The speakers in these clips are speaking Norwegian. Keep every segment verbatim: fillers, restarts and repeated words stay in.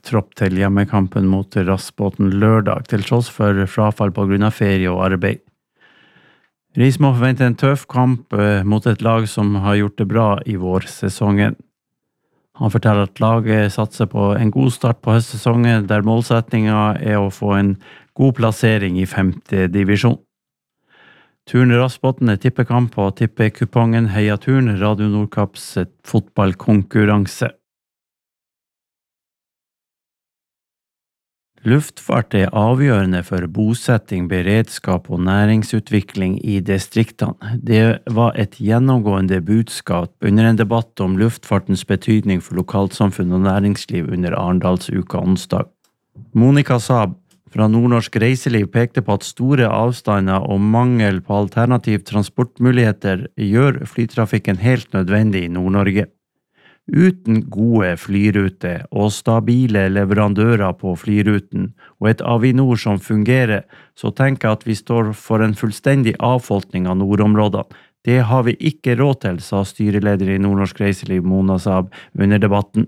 tropp til hjemmekampen mot Rassbotn lørdag, til tross for frafall på grunn av ferie og arbeid. Rismo forventer en tøff kamp mot et lag som har gjort det bra i vårsesongen. Han forteller at laget satser på en god start på høstsesongen, der målsetningen er å få en god plassering i femte divisjon. Turn Rassbotn er tippekamp på tippekupongen Heia Turn, Radio Nordkaps fotballkonkurranse. Luftfart er avgjørende for bosetting, beredskap og næringsutvikling i distriktene. Det var et gjennomgående budskap under en debatt om luftfartens betydning for lokalsamfunn og næringsliv under Arendalsuka onsdag. Monica Saab fra Nordnorsk Reiseliv pekte på at store avstander og mangel på alternativ transportmuligheter gjør flytrafikken helt nødvendig i Nord-Norge. Uten gode flyruter og stabile leverandører på flyruten og et Avinor som fungerer, så tenker jeg at vi står for en fullstendig avfolkning av nordområdene. Det har vi ikke råd til, sa styreleder i Nordnorsk Reiseliv Mona Saab under debatten.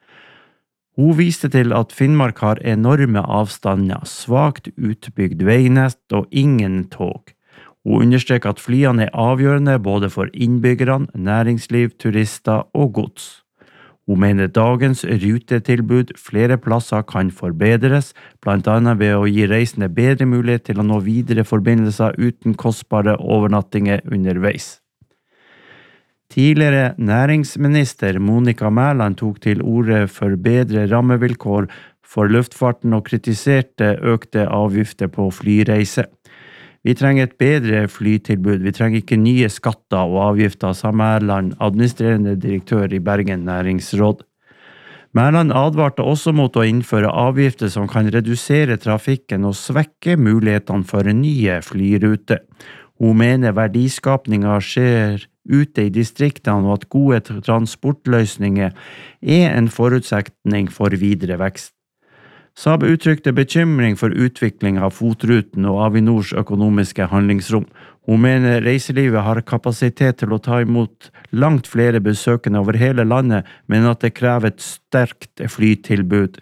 Hun viste til at Finnmark har enorme avstander, svagt utbygd veinett og ingen tog. Hun understreker at flyene er avgjørende både for innbyggerne, næringsliv, turister og gods. Hun mener dagens rutetilbud flere plasser kan forbedres, blant annet ved å gi reisende bedre mulighet til å nå videre forbindelser uten kostbare overnattinger underveis. Tidligere næringsminister Monica Mæland tok til orde for bedre rammevilkår for luftfarten og kritiserte økte avgifter på flyreise. Vi trenger et bedre flytilbud, vi trenger ikke nye skatter og avgifter, sa Mæland, administrerende direktør i Bergen Næringsråd. Mæland advarte også mot å innføre avgifter som kan redusere trafikken og svekke mulighetene for nye flyruter. Hun mener verdiskapningen skjer ute i distriktene og at gode transportløsninger er en forutsetning for videre vekst. Saab uttrykte bekymring for utvikling av FOT-ruten og Avinors økonomiske handlingsrom. Hun mener reiselivet har kapasitet til å ta imot langt flere besøkende over hele landet, men at det krever et sterkt flytilbud.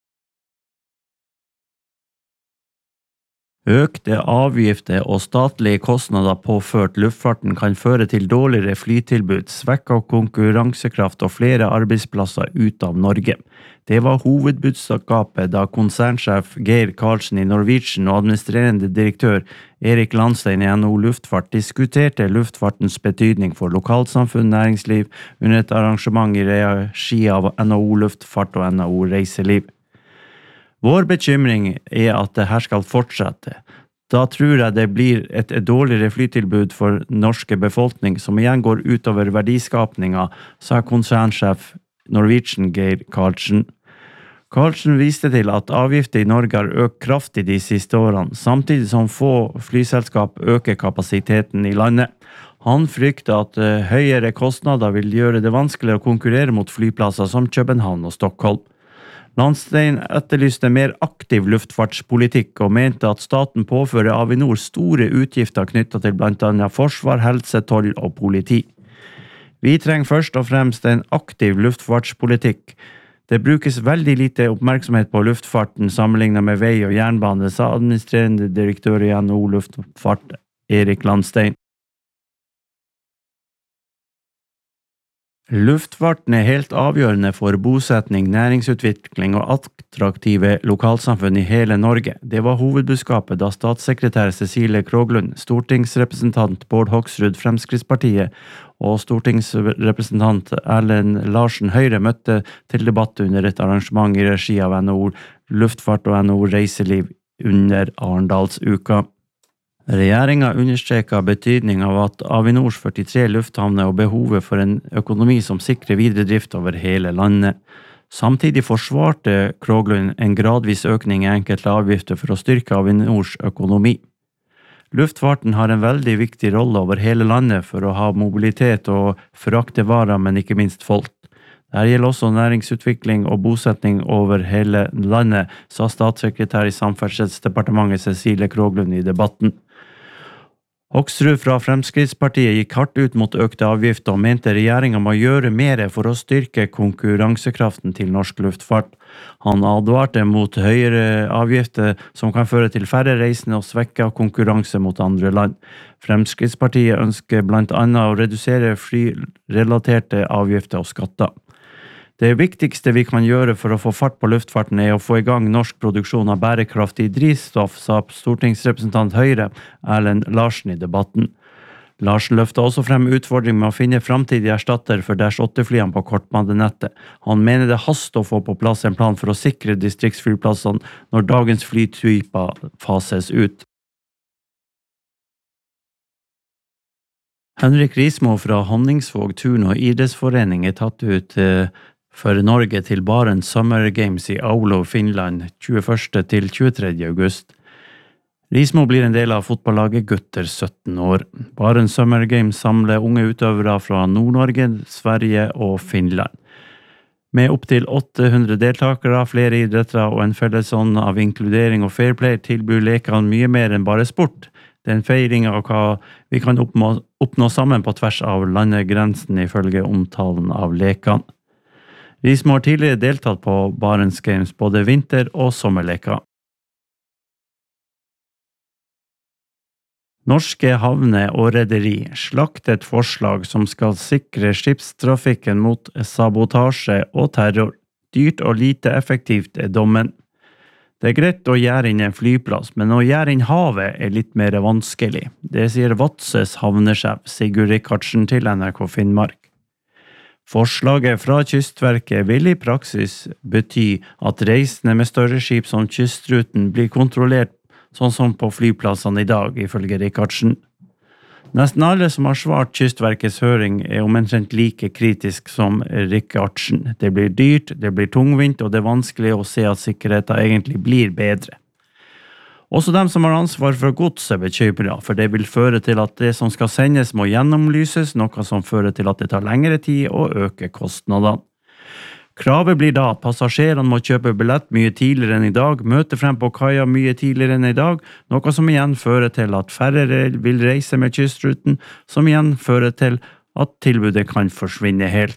Økte avgifter og statlige kostnader påført luftfarten kan føre til dårligere flytilbud, svekket konkurransekraft og flere arbeidsplasser ut av Norge. Det var hovedbudskapet da konsernsjef Geir Karlsen i Norwegian og administrerende direktør Erik Landstein i N O Luftfart diskuterte luftfartens betydning for lokalsamfunn og næringsliv under et arrangement i regi av N O Luftfart og N O Reiseliv. Vår bekymring er at det her skal fortsette. Da tror jeg det blir et dårligere flytilbud for norske befolkning, som igjen går utover verdiskapninga, sa konsernsjef Norwegian Geir Karlsen. Karlsen viste til at avgifter i Norge har økt kraftig de siste årene, samtidig som få flyselskap øker kapasiteten i landet. Han frykter at høyere kostnader vil gjøre det vanskeligere å konkurrere mot flyplasser som København og Stockholm. Landstein etterlyste mer aktiv luftfartspolitikk og mente at staten påfører Avinor store utgifter knyttet til blant annet forsvar, helse, toll og politi. Vi trenger først og fremst en aktiv luftfartspolitikk. Det brukes veldig lite oppmerksomhet på luftfarten sammenlignet med vei og jernbane, sa administrerende direktør i N O Luftfart, Erik Landstein. Luftfarten er helt avgjørende for bosetning, næringsutvikling og attraktive lokalsamfunn i hele Norge. Det var hovedbudskapet da statssekretær Cecilie Kroglund, stortingsrepresentant Bård Hoksrud Fremskrittspartiet og stortingsrepresentant Erlend Larsen Høyre møtte til debatt under et arrangement i regi av N O Luftfart og N O Reiseliv under Arendalsuka. Regjeringen understreker betydning av at Avinors førtitre lufthavner og behovet for en økonomi som sikrer videre drift over hele landet. Samtidig forsvarte Kroglund en gradvis økning i enkelte avgifter for å styrke Avinors økonomi. Luftfarten har en veldig viktig rolle over hele landet for å ha mobilitet og frakte varer, men ikke minst folk. Dette gjelder også næringsutvikling og bosetning over hele landet, sa statssekretær i Samferdselsdepartementet Cecilie Kroglund i debatten. Hoksrud fra Fremskrittspartiet gikk hardt ut mot økte avgifter og mente regjeringen må gjøre mer for å styrke konkurransekraften til norsk luftfart. Han advarte mot høyere avgifter som kan føre til færre reisende og svekket konkurranse mot andre land. Fremskrittspartiet ønsker blant annet å redusere flyrelaterte avgifter og skatter. Det viktigste vi kan gjøre for å få fart på luftfarten er å få i gang norsk produksjon av bærekraftig drivstoff, sa stortingsrepresentant Høyre Erlend Larsen i debatten. Larsen løftet også frem utfordringen med å finne framtidige erstatter for Dash åtte-flyene på kortbanenettet. Han mener det haster å få på plass en plan for å sikre distriktsflyplassene når dagens flytyper fases ut. Henrik Rismo fra Honningsvåg Turn- og idrettsforening er tatt ut eh, for Norge til Barents Summer Games i Oulu, Finland, tjueførste til tjuetredje august. Rismo blir en del av fotballaget Gutter sytten år. Barents Summer Games samler unge utøvere fra Nord-Norge, Sverige og Finland. Med opp til åtte hundre deltakere, flere idrettere og en fellesånd av inkludering og fair play tilbyr lekene mye mer enn bare sport. Det er en feiring av hva vi kan oppnå, oppnå sammen på tvers av landegrensen ifølge omtalen av lekene. Rismo har tidligere deltatt på Barents Games både vinter- og sommerleker. Norske havner og rederi slaktet forslag som skal sikre skipstrafikken mot sabotasje og terror. Dyrt og lite effektivt er dommen. Det er greit å gjøre inn en flyplass, men å gjøre inn havet er litt mer vanskelig. Det sier Vadsøs havnesjef Sigurd Rikardsen til N R K Finnmark. Forslaget fra Kystverket vil i praksis bety at reisende med større skip som kystruten blir kontrollert sånn som på flyplassene i dag, ifølge Rikardsen. Nesten alle som har svart Kystverkets høring er omtrent like kritisk som Rikardsen. Det blir dyrt, det blir tungvint, og det er vanskelig å se at sikkerheten egentlig blir bedre. Også dem som har ansvar for godset ved kjøpere, for det vil føre til at det som skal sendes må gjennomlyses, noe som fører til at det tar lengre tid og øker kostnadene. Kravet blir da at passasjerene må kjøpe billett mye tidligere enn i dag, møte frem på kaia mye tidligere enn i dag, noe som igjen fører til at færre vil reise med kystruten, som igjen fører til at tilbudet kan forsvinne helt.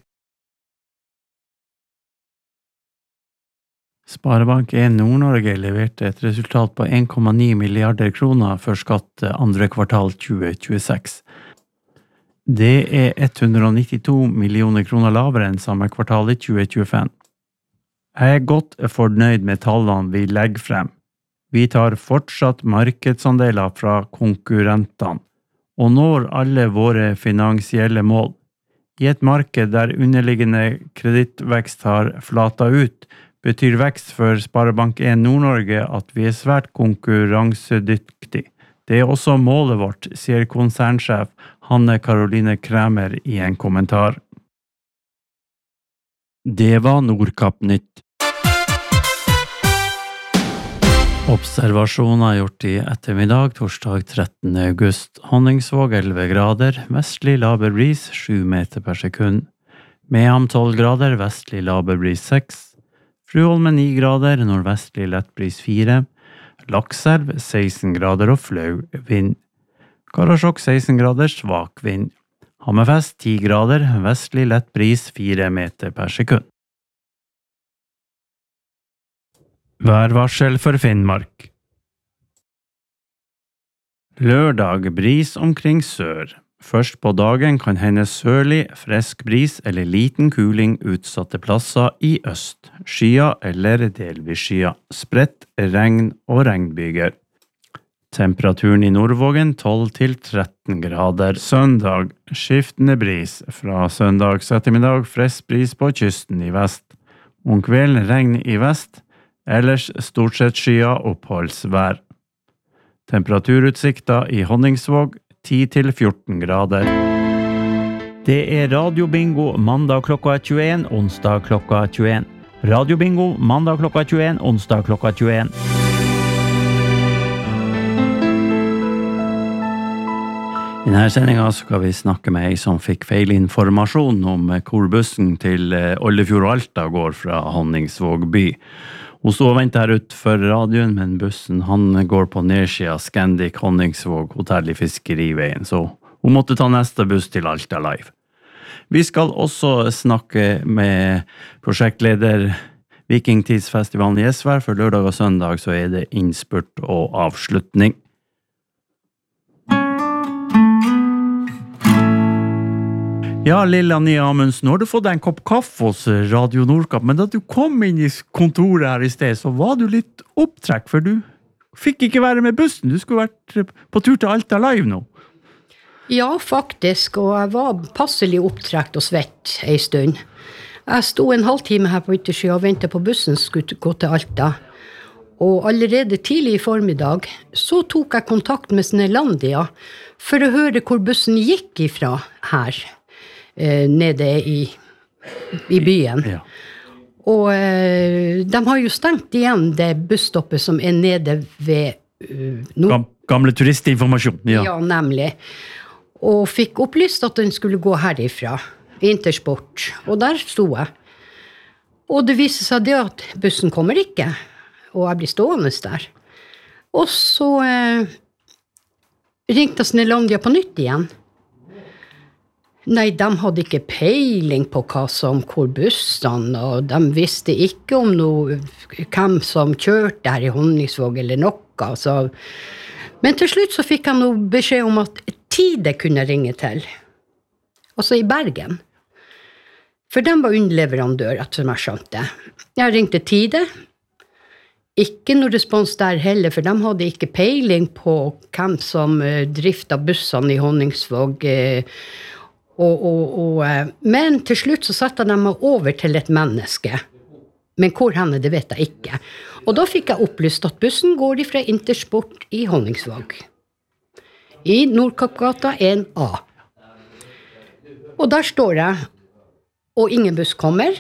Sparebank en Nord-Norge leverte et resultat på en komma ni milliarder kroner før skatt andre kvartal tjue tjueseks. Det er hundre og nittito millioner kroner lavere enn samme kvartal i tjue tjuefem. Jeg er godt fornøyd med tallene vi legger frem. Vi tar fortsatt markedsandeler fra konkurrentene, og når alle våre finansielle mål. I et marked der underliggende kredittvekst har flatet ut, betyr vekst for Sparebank en Nord-Norge at vi er svært konkurransedyktig. Det er også målet vårt, sier konsernsjef Hanne Karoline Kræmer i en kommentar. Det var Nordkapp Nytt. Observasjoner gjort i ettermiddag, torsdag trettende august. Honningsvåg elleve grader, vestlig laber bris sju meter per sekund. Mehamn tolv grader, vestlig laber bris seks. Fruholmen ni grader, nordvestlig lett bris fire. Lakselv seksten grader og flau vind. Karasjok seksten grader, svak vind. Hammerfest ti grader, vestlig lett bris fire meter per sekund. Værvarsel for Finnmark. Lørdag bris omkring sør. Først på dagen kan hende sørlig, frisk bris eller liten kuling utsatte plasser i øst. Skya eller delvis skya. Spredt regn og regnbyger. Temperaturen i Nordvågen tolv til tretten grader. Søndag skiftende bris. Fra søndags ettermiddag frisk bris på kysten i vest. Om kvelden regn i vest. Ellers stort sett skya oppholdsvær. Temperaturutsikter i Honningsvåg ti til fjorten grader. Det er radiobingo mandag klokka tjueen, onsdag klokka tjueen. Radiobingo mandag klokka tjueen, onsdag klokka tjueen. I denne sendingen skal vi snakke med ei som fikk feil informasjon om hvor bussen til Oldefjord og Alta går fra Honningsvåg by. Hun stod og ventet her ut for radioen, men bussen han går på nedsida Scandic Honningsvåg hotell i Fiskeriveien, så hun måtte ta neste buss til Alta Live. Vi skal også snakke med prosjektleder Vikingtidsfestivalen i Esvær, for lørdag og søndag så er det innspurt og avslutning. Ja, Lilla Nia Amundsen, nå har du fått en kopp kaffe hos Radio Nordkapp, men da du kom inn i kontoret her i sted, så var du litt opptrekk, for du fikk ikke være med bussen. Du skulle vært på tur til Alta Live nå. Ja, faktisk, og jeg var passelig opptrekt og svett en stund. Jeg stod en halvtime her på yttersida og ventet på bussen skulle gå til Alta. Og allerede tidlig i formiddag så tok jeg kontakt med Snelandia for å høre hvor bussen gikk ifra her. Nede i, i byen. Ja. Og eh, de har jo stengt igjen det busstoppet som er nede ved uh, Nord- Gamle turistinformasjon. Ja. Ja, nemlig. Og fikk opplyst at den skulle gå herifra, Intersport. Og der sto jeg. Og det viser seg det at bussen kommer ikke, og jeg blir stående der. Og så eh, ringte Snelandia på nytt igjen. Nei, de hadde ikke peiling på hva som hvor bussene, og de visste ikke om noe, hvem som kjørte her i Honningsvåg eller noe. Så. Men til slutt så fikk jeg noe beskjed om at Tide kunne ringe til. Altså i Bergen. For de var underleverandør, som jeg skjønte. Jeg ringte Tide. Ikke noe respons der heller, for de hadde ikke peiling på hvem som driftet bussene i Honningsvåg. Og, og, og, men til slutt så satte de meg over til et menneske. Men hvor henne, det vet jeg ikke. Og da fikk jeg opplyst at bussen går fra Intersport i Honningsvåg. I Nordkappgata en A. Og der står jeg, og ingen buss kommer.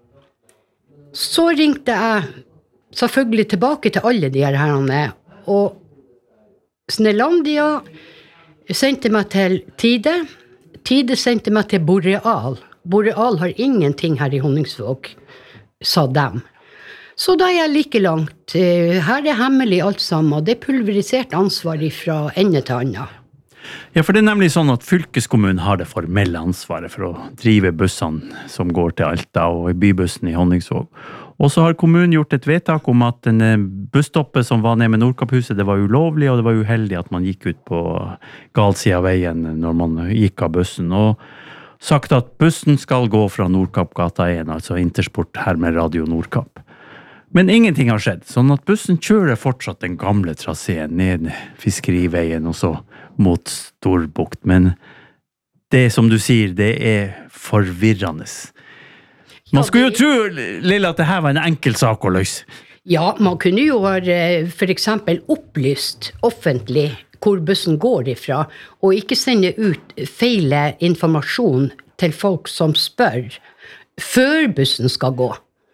Så ringte jeg selvfølgelig tilbake til alle de her herrene, og Snelandia sendte meg til Tide. Tide sendte meg til Boreal. Boreal har ingenting her i Honningsvåg, sa dem. Så da er jeg like langt. Her er hemmelig alt sammen. Det er pulverisert ansvar fra ende til annen. Ja, for det er nemlig sånn at fylkeskommunen har det formelle ansvaret for å drive bussene som går til Alta og bybussen i Honningsvåg. Og så har kommunen gjort et vedtak om at den busstoppet som var nede med Nordkapphuset, det var ulovlig, og det var uheldig at man gikk ut på gal side av veien når man gikk av bussen. Og sagt at bussen skal gå fra Nordkappgata en, altså Intersport her med Radio Nordkapp. Men ingenting har skjedd, sånn at bussen kjører fortsatt den gamle traseen ned Fiskeriveien og så mot Storbukt. Men det som du sier, det er forvirrende. Man skulle jo tro, Lilla, at det her var en enkel sak å løse. Ja, man kunne jo ha for eksempel opplyst offentlig hvor bussen går ifra, og ikke sende ut feil informasjon til folk som spør, før bussen skal gå.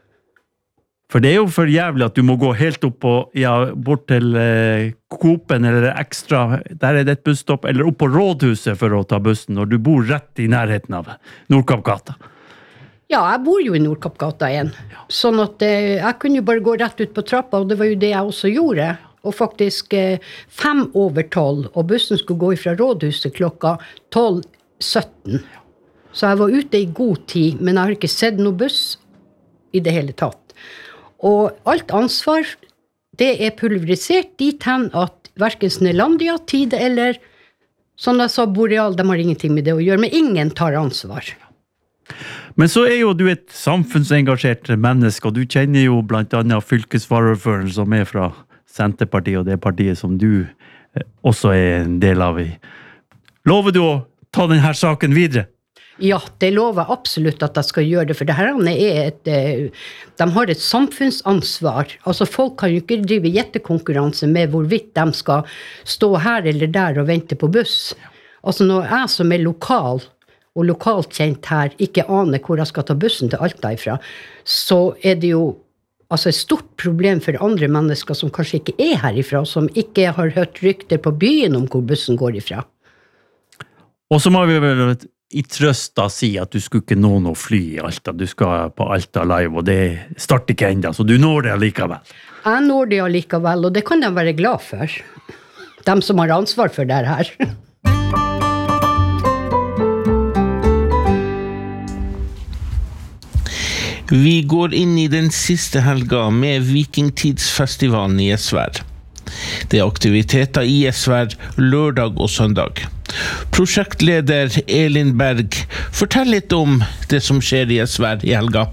For det er jo for jævlig at du må gå helt opp på, ja, bort til eh, Coop-en eller Ekstra, der er det et busstopp, eller opp på Rådhuset for å ta bussen, når du bor rett i nærheten av Nordkappgata. Ja, jeg bor jo i Nordkappgata igjen, ja. Sånn at eh, jeg kunne jo bare gå rett ut på trappa, og det var jo det jeg også gjorde. Og faktisk eh, fem over tolv, og bussen skulle gå fra Rådhuset klokka tolv sytten. Så jeg var ute i god tid, men jeg har ikke sett noe buss i det hele tatt. Og alt ansvar, det er pulverisert dit hen at hverken Snelandia, Tide eller, som jeg sa, Boreal, de har ingenting med det å gjøre, men ingen tar ansvar. Men så er jo du et samfunnsengasjert menneske, og du kjenner jo blant annet fylkesvaraordføreren som er fra Senterpartiet, og det partiet som du også er en del av i. Lover du å ta denne saken videre? Ja, det lover jeg absolutt at jeg skal gjøre det, for det her er et, de har et samfunnsansvar. Altså folk kan jo ikke drive gjettekonkurranse med hvorvidt de skal stå her eller der og vente på buss. Altså når jeg som er lokal, og lokalt kjent her, ikke aner hvor jeg skal ta bussen til Alta ifra, så er det jo altså et stort problem for andre mennesker som kanskje ikke er herifra, som ikke har hørt rykter på byen om hvor bussen går ifra. Og så må vi vel i trøsta si at du skulle ikke nå noe fly i Alta, du skal på Alta Live, og det starter ikke enda, så du når det allikevel. Jeg når det allikevel, og det kan de være glad for. De som har ansvar for det her. Vi går inn i den siste helga med Vikingtidsfestivalen i Gjesvær. Det er aktiviteter i Gjesvær lørdag og søndag. Prosjektleder Elin Berg, fortell litt om det som skjer i Gjesvær i helga.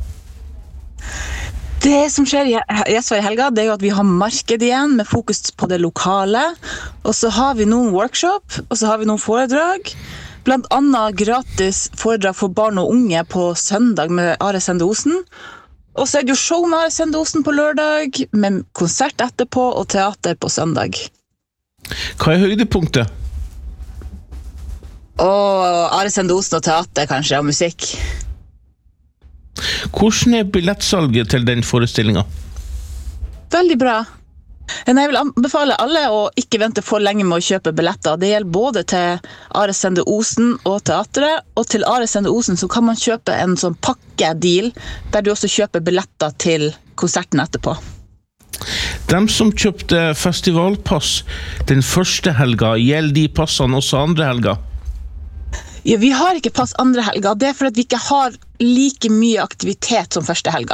Det som skjer i Gjesvær i helga, det er jo at vi har marked igjen med fokus på det lokale. Og så har vi noen workshop, og så har vi noen foredrag. Blant annet gratis foredrag for barn og unge på søndag med Are Sende Osen. Og så er det jo show med Are Sende Osen på lørdag, med konsert etterpå og teater på søndag. Hva er høydepunktet? Og Are Sende Osen og teater kanskje, og musikk. Hvordan er billettsalget til den forestillingen? Veldig bra. Jeg vil anbefale alle å ikke vente for lenge med å kjøpe billetter. Det gjelder både til Are Sende Osen og teateret, og til Are Sende Osen så kan man kjøpe en sånn pakkedeal, der du også kjøper billetter til konserten etterpå. De som kjøpte festivalpass den første helga, gjelder de passene også andre helga? Ja, vi har ikke pass andre helga. Det er for at vi ikke har like mye aktivitet som første helga.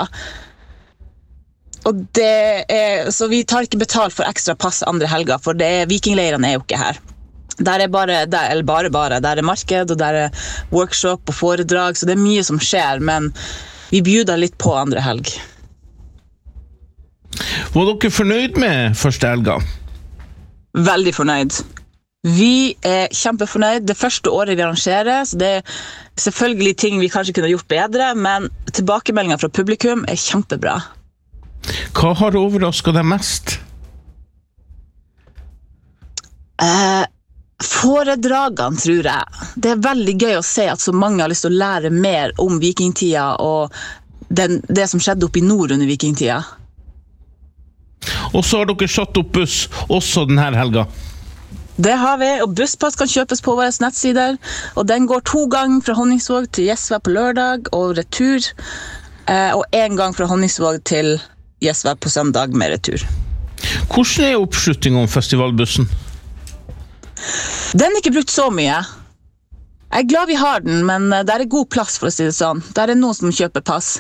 Og det er, så vi tar ikke betalt for ekstra pass andre helga, for det er, vikingleirene er jo ikke her. Der er bare, der, eller bare bare, der er marked, og der er workshop og foredrag, så det er mye som skjer, men vi bjuder litt på andre helg. Var dere fornøyd med første helga? Veldig fornøyd. Vi er kjempefornøyd. Det første året vi arrangerer, så det er selvfølgelig ting vi kanskje kunne gjort bedre, men tilbakemeldingen fra publikum er kjempebra. Hva har overrasket deg mest? Eh, foredragene, tror jeg. Det er veldig gøy å se at så mange har lyst til å lære mer om vikingtida og den, det som skjedde oppe i nord under vikingtida. Og så har dere satt opp buss også denne helga. Det har vi, og busspass kan kjøpes på våre nettsider, og den går to ganger fra Honningsvåg til Gjesvær på lørdag og retur, eh, og en gang fra Honningsvåg til Gjesvær på søndag med retur. Hvordan er oppslutningen om festivalbussen? Den er ikke brukt så mye. Jeg er glad vi har den, men der er god plass for å si det sånn. Der er noen som kjøper pass.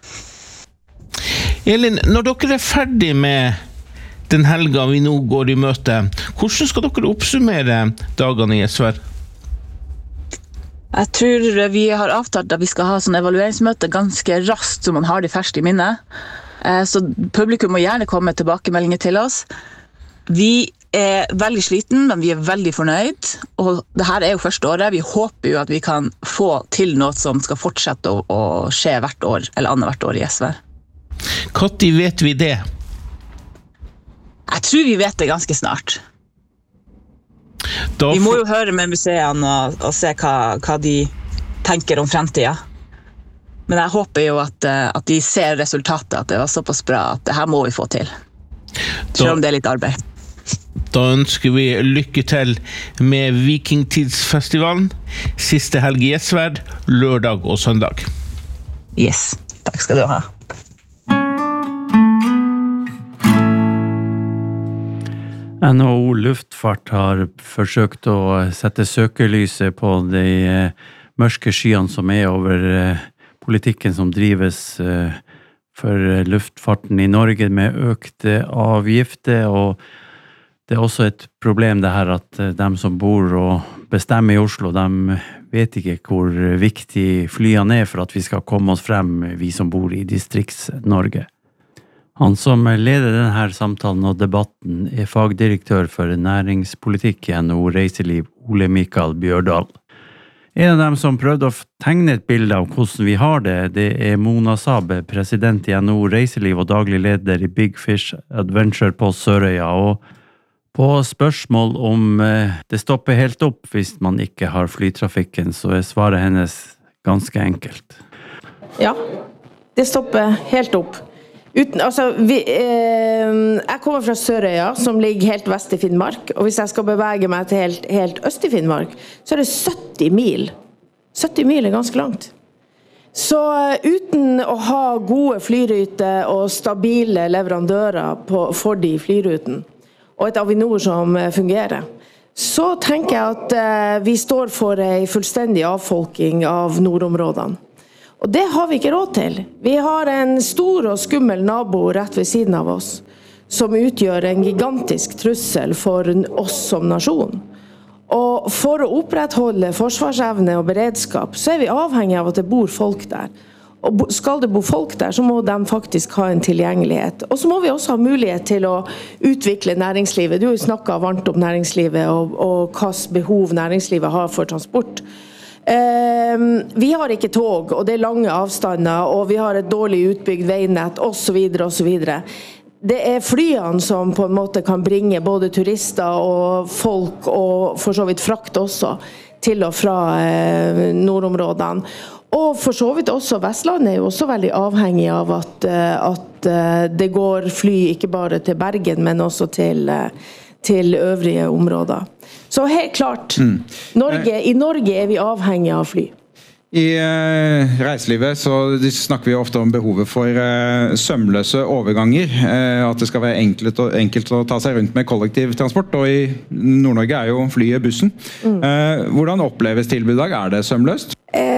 Elin, når dere er ferdig med den helga vi nå går i møte, hvordan skal dere oppsummere dagene i Gjesvær? Jeg tror vi har avtalt at vi skal ha sånn evalueringsmøte ganske raskt, så man har de ferskt i minnet. Så publikum må gjerne komme med tilbakemeldinger til oss. Vi er veldig sliten, men vi er veldig fornøyd. Og det her er jo første året. Vi håper jo at vi kan få til noe som skal fortsette å, å skje hvert år, eller annet hvert år i Gjesvær. Når vet vi det? Jeg tror vi vet det ganske snart. Da vi må jo høre med museene og, og se hva, hva de tenker om fremtiden. Men jeg håper jo at, at de ser resultatet, at det var såpass bra at det her må vi få til. Selv om det er litt arbeid. Da ønsker vi lykke til med Vikingtidsfestivalen. Siste helg i Gjesvær, lørdag og søndag. Yes, takk skal du ha. N H O Luftfart har forsøkt å sette søkelyset på de mørke skyene som er over politikken som drives for luftfarten i Norge med økte avgifter, og det er også et problem det her at de som bor og bestemmer i Oslo, de vet ikke hvor viktig flyene er for at vi skal komme oss frem, vi som bor i Distrikts-Norge. Han som leder denne samtalen og debatten er fagdirektør for næringspolitikk i N H O Reiseliv, Ole Mikael Bjørdal. En av dem som prøvde å tegne et bilde av hvordan vi har det, det er Mona Sabe, president i N H O Reiseliv og daglig leder i Big Fish Adventure på Sørøya. Og på spørsmål om det stopper helt opp hvis man ikke har flytrafikken, så er svaret hennes ganske enkelt. Ja, det stopper helt opp. Uten, altså, vi, eh, jeg kommer fra Sørøya, som ligger helt vest i Finnmark, og hvis jeg skal bevege meg til helt, helt øst i Finnmark, så er det sytti mil. sytti mil er ganske langt. Så uten å ha gode flyruter og stabile leverandører på, for de flyruten, og et Avinor som fungerer, så tenker jeg at eh, vi står for en fullstendig avfolking av nordområdene. Og det har vi ikke råd til. Vi har en stor og skummel nabo rett ved siden av oss, som utgjør en gigantisk trussel for oss som nasjon. Og for å opprettholde forsvarsevne og beredskap, så er vi avhengig av at det bor folk der. Og skal det bo folk der, så må de faktisk ha en tilgjengelighet. Og så må vi også ha mulighet til å utvikle næringslivet. Du har jo snakket varmt om næringslivet og, og hvilke behov næringslivet har for transport. Eh, vi har ikke tog, og det er lange avstander, og vi har et dårlig utbygd veinett, og så videre, og så videre. Det er flyene som på en måte kan bringe både turister og folk, og for så vidt frakt også, til og fra eh, nordområdene. Og for så vidt også Vestlandet er jo også veldig avhengig av at, at det går fly ikke bare til Bergen, men også til, til øvrige områder. Så helt klart, mm. Norge, i Norge er vi avhengig av fly. I eh, reiselivet så snakker vi ofte om behovet for eh, sømløse overganger, eh, at det skal være enkelt, og, enkelt å ta seg rundt med kollektivtransport, og i Nord-Norge er jo flyet bussen. Mm. Eh, hvordan oppleves tilbudet i dag? Er det sømløst?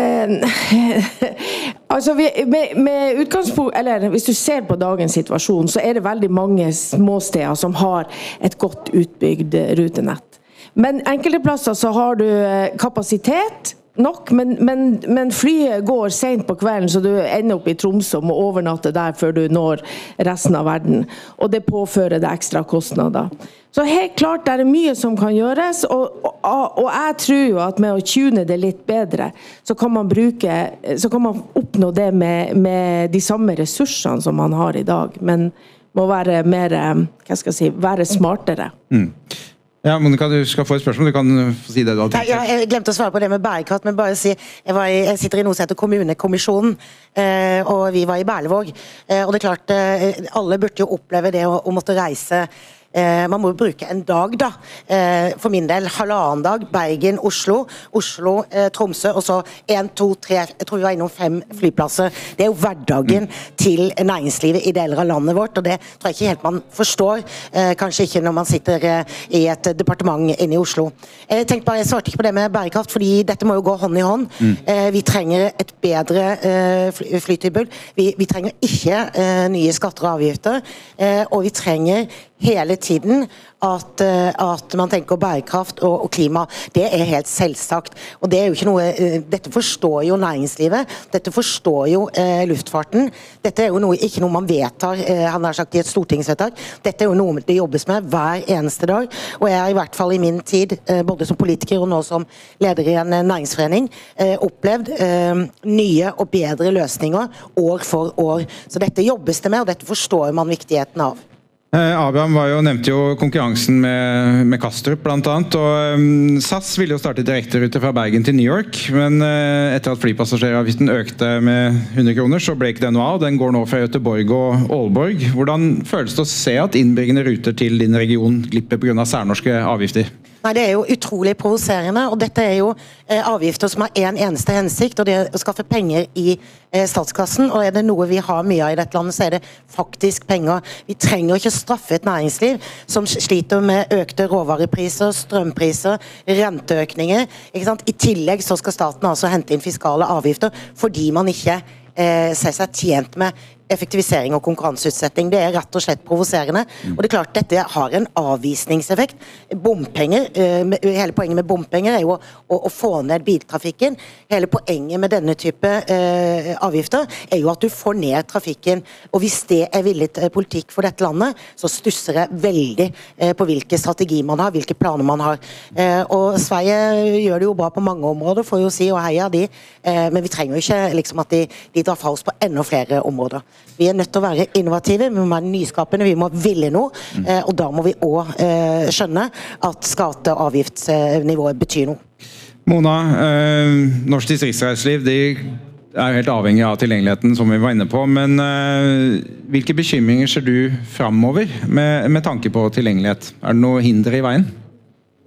Eh, altså vi, med, med utgangspunkt, eller hvis du ser på dagens situasjon, så er det veldig mange småsteder som har et godt utbygd rutenett. Men enkelte plasser så har du kapasitet nok, men, men, men flyet går sent på kvelden, så du ender opp i Tromsø og må overnatte der før du når resten av verden. Og det påfører det ekstra kostnader. Så helt klart, det er mye som kan gjøres, og, og, og jeg tror jo at med å tune det litt bedre, så kan man bruke, så kan man oppnå det med, med de samme ressursene som man har i dag, men må være mer, hva skal jeg si, være smartere. Mm. Ja, Monica, du skal få et spørsmål. Du kan få si det du har tenkt. Ja, jeg glemte å svare på det med bærekraft, men bare si, jeg, var i, jeg sitter i noe som heter kommunekommisjonen, eh, og vi var i Berlevåg, eh, og det er klart, eh, alle burde jo oppleve det å, å måtte reise. Eh, man må jo bruke en dag da, eh, for min del, halvannen dag, Bergen, Oslo, Oslo, eh, Tromsø, og så en, to, tre, jeg tror vi var innom fem flyplasser. Det er jo hverdagen mm. til næringslivet i deler av landet vårt, og det tror jeg ikke helt man forstår, eh, kanskje ikke når man sitter eh, i et departement inne i Oslo. Jeg tenkte bare, jeg svarte ikke på det med bærekraft, fordi dette må jo gå hånd i hånd. Mm. Eh, vi trenger et bedre eh, fly, flytilbud. Vi, vi trenger ikke eh, nye skatter og avgifter, eh, og vi trenger hele tiden at, at man tenker bærekraft og, og klima. Det er helt selvsagt. Og det er jo ikke noe, dette forstår jo næringslivet, dette forstår jo eh, luftfarten. Dette er jo noe, ikke noe man vedtar, eh, han har sagt i et stortingsvedtak. Dette er jo noe det jobbes med hver eneste dag. Og jeg har i hvert fall i min tid, eh, både som politiker og nå som leder i en næringsforening, eh, opplevd eh, nye og bedre løsninger år for år. Så dette jobbes det med, og dette forstår man viktigheten av. Eh, Abraham var jo, nevnte jo konkurransen med, med Kastrup blant annet, og um, S A S ville jo starte direkterute fra Bergen til New York, men uh, etter at flypassasjeravgiften økte med hundre kroner, så ble ikke det noe av. Den går nå fra Göteborg og Aalborg. Hvordan føles det å se at innbyggende ruter til din region glipper på grunn av særnorske avgifter? Nei, det er jo utrolig provoserende, og dette er jo eh, avgifter som har en eneste hensikt, og det er å skaffe penger i eh, statskassen, og er det noe vi har mye av i dette landet, så er det faktisk penger. Vi trenger ikke straffe et næringsliv som sliter med økte råvarepriser, strømpriser, renteøkninger, ikke sant? I tillegg så skal staten altså hente inn fiskale avgifter, fordi man ikke eh, ser seg tjent med effektivisering og konkurranseutsetting. Det er rett og slett provoserende. Og det er klart, dette har en avvisningseffekt. Bompenger, hele poenget med bompenger er jo å, å, å få ned biltrafikken. Hele poenget med denne type eh, avgifter er jo at du får ned trafikken. Og hvis det er villig politikk for dette landet, så stusser jeg veldig eh, på hvilke strategi man har, hvilke planer man har. Eh, og Sverige gjør det jo bra på mange områder, får jo si, og heia de. Eh, men vi trenger jo ikke liksom, at de, de drar fra oss på enda flere områder. Vi er nødt til å være innovative, vi må være nyskapende, vi må ville noe, mm. eh, og da må vi også eh, skjønne at skatte- og avgiftsnivået betyr noe. Mona, eh, norsk distriktsreiseliv, de er helt avhengig av tilgjengeligheten som vi var inne på, men eh, hvilke bekymringer ser du fremover med, med tanke på tilgjengelighet? Er det noe hinder i veien?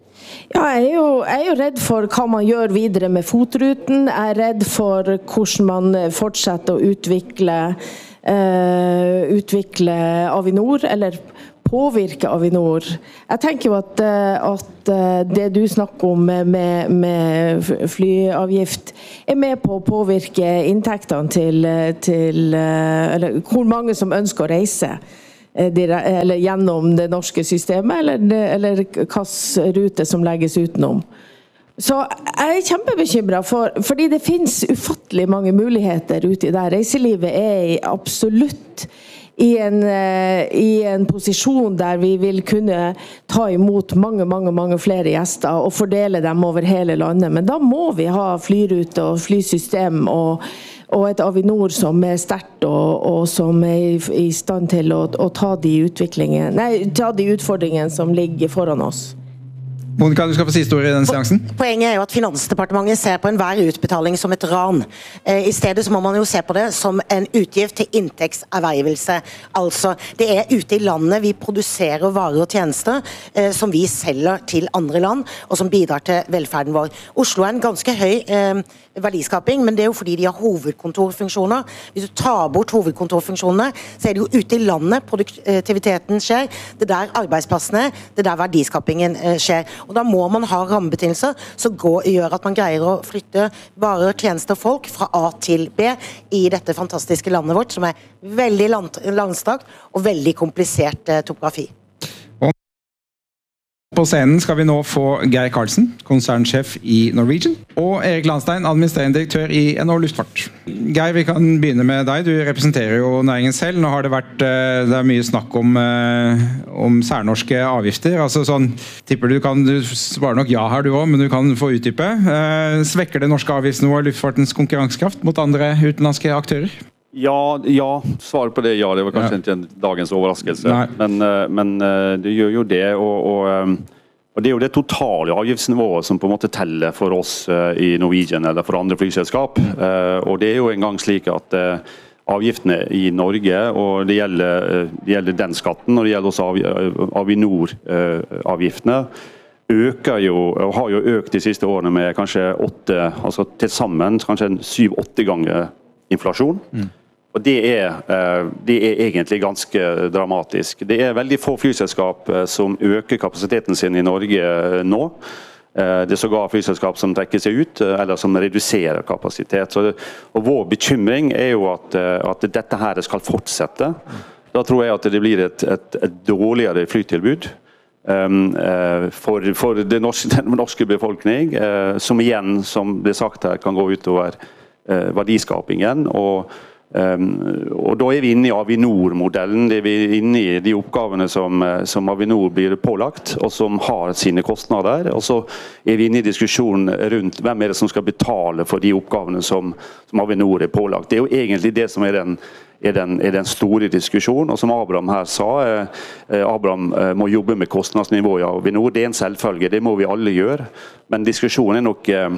Ja, jeg er, jo, jeg er jo redd for hva man gjør videre med FOT-ruten. Jeg er redd for hvordan man fortsetter å utvikle, uh, utvikle Avinor, eller påvirke Avinor. Jeg tenker jo at, at det du snakker om med, med flyavgift er med på å påvirke inntektene til, til eller hvor mange som ønsker å reise. Eller gjennom det norske systemet, eller, eller hvilken rute som legges utenom. Så jeg er kjempebekymret, for, fordi det finnes ufattelig mange muligheter ute i det. Reiselivet er absolutt i en, i en posisjon der vi vil kunne ta imot mange, mange, mange flere gjester og fordele dem over hele landet. Men da må vi ha flyrute og flysystem og og et Avinor som er sterkt og, og som er i, i stand til å, å ta de utviklingene, nei, ta de utfordringene som ligger foran oss. Monica, du skal få siste ord i den seansen. Poenget er jo at Finansdepartementet ser på enhver utbetaling som et ran. Eh, I stedet så må man jo se på det som en utgift til inntektservervelse. Altså, det er ute i landet vi produserer varer og tjenester eh, som vi selger til andre land, og som bidrar til velferden vår. Oslo er en ganske høy eh, verdiskaping, men det er jo fordi de har hovedkontorfunksjoner. Hvis du tar bort hovedkontorfunksjonene, så er det jo ute i landet produktiviteten skjer, det er der arbeidsplassene, det er der verdiskapingen eh, skjer. Og da må man ha rammebetingelser som går, gjør at man greier å flytte varer, tjenester og folk fra A til B i dette fantastiske landet vårt, som er veldig land, landstrakt og veldig komplisert eh, topografi. På scenen skal vi nå få Geir Karlsen, konsernsjef i Norwegian, og Erik Landstein, administrerende direktør i N H Luftfart. Geir, vi kan begynne med deg. Du representerer jo næringen selv. Nå har det vært det er mye snakk om, om særnorske avgifter. Altså sånn, tipper du kan, du svarer nok ja her du også, men du kan få utdype. Svekker det norske avgiftsnivået luftfartens konkurransekraft mot andre utenlandske aktører? Ja, ja, svaret på det ja, det var kanskje ja. Ikke dagens overraskelse, men, men det gjør jo det, og, og, og det er jo det totale avgiftsnivået som på en måte teller for oss i Norwegian eller for andre flyselskap, og det er jo en gang slik at avgiftene i Norge, og det gjelder, det gjelder den skatten, og det gjelder også Avinor-avgiftene, øker jo, og har jo økt de siste årene med kanskje åtte, altså til sammen kanskje syv-åtte ganger inflasjon. Mm. Og det er, det er egentlig ganske dramatisk. Det er veldig få flyselskap som øker kapasiteten sin i Norge nå. Det er sågar flyselskap som trekker seg ut, eller som reduserer kapasitet. Så det, og vår bekymring er jo at, at dette her skal fortsette. Da tror jeg at det blir et, et, et dårligere flytilbud um, for, for det norske, den norske befolkning, uh, som igjen, som ble sagt her, kan gå utover uh, verdiskapingen, og Um, og da er vi inne i Avinor-modellen, det er vi inne i de oppgavene som, som Avinor blir pålagt, og som har sine kostnader, og så er vi inne i diskusjonen rundt hvem er det som skal betale for de oppgavene som, som Avinor er pålagt. Det er jo egentlig det som er den, er den, er den store diskusjonen, og som Abraham her sa, eh, Abraham eh, må jobbe med kostnadsnivået i Avinor, det er en selvfølge, det må vi alle gjøre, men diskusjonen er nok eh,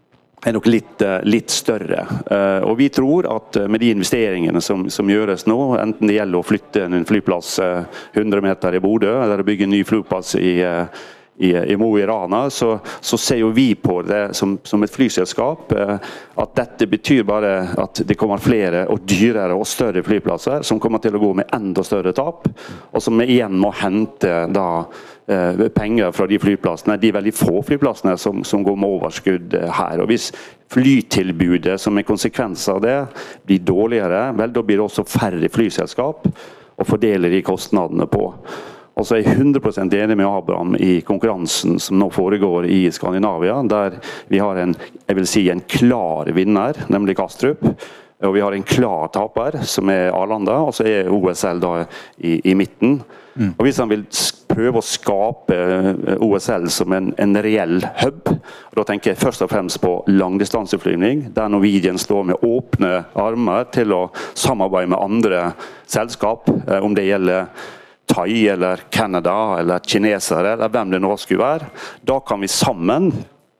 er nok litt, litt større. Og vi tror at med de investeringene som, som gjøres nå, enten det gjelder å flytte en flyplass hundre meter i Bodø, eller å bygge en ny flyplass i, i, i Mo i Rana, så, så ser jo vi på det som, som et flyselskap, at dette betyr bare at det kommer flere og dyrere og større flyplasser, som kommer til å gå med enda større tap, og som igjen må hente da penger fra de flyplassene, de veldig få flyplassene som, som går med overskudd her. Og hvis flytilbudet som en konsekvens av det blir dårligere, vel, da blir det også færre flyselskap å fordele de kostnadene på. Og så er jeg hundre prosent enig med Abraham i konkurransen som nå foregår i Skandinavia, der vi har en, jeg vil si, en klar vinner, nemlig Kastrup, og vi har en klar taper, som er Arlanda, og så er O S L da i, i midten. Mm. Og hvis han vil prøve å skape O S L som en, en reell hub, og da tenker jeg først og fremst på langdistanseflygning, der Norwegian står med åpne armer til å samarbeide med andre selskap, om det gjelder Thai eller Canada eller kinesere, eller hvem det nå skulle være. Da kan vi sammen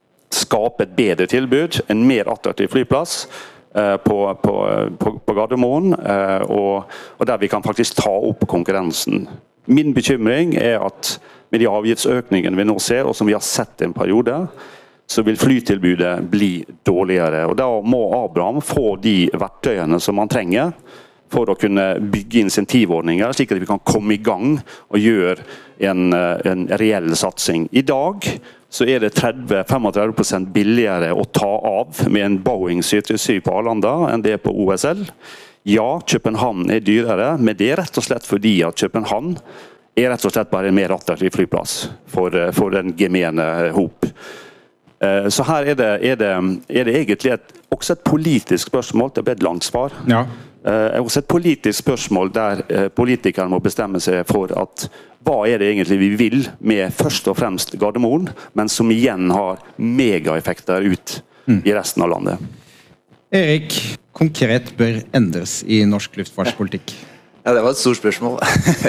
skape et bedre tilbud, en mer attraktiv flyplass, På, på, på, på Gardermoen, og, og der vi kan faktisk ta opp konkurrensen. Min bekymring er at med de avgiftsøkningene vi nå ser, og som vi har sett en periode, så vil flytilbudet bli dårligere. Og da må Abraham få de verktøyene som han trenger for å kunne bygge insentivordninger, slik at vi kan komme i gang og gjøre en, en reell satsing. I dag så er det tretti til trettifem prosent billigere å ta av med en Boeing syv tre syv på Arlanda enn det på O S L. Ja, København er dyrere, men det er rett og slett fordi at København er rett og slett bare en mer attraktiv flyplass for, for den gemene hop. Så her er det, er det, er det egentlig et, også et politisk spørsmål, det ble et langt svar. Ja. Det er også et politisk spørsmål der politikerne må bestemme seg for at hva er det egentlig vi vil med først og fremst Gardermoen, men som igjen har megaeffekter ut mm. i resten av landet. Erik, konkret bør endres i norsk luftfartspolitikk? Ja, det var et stort spørsmål.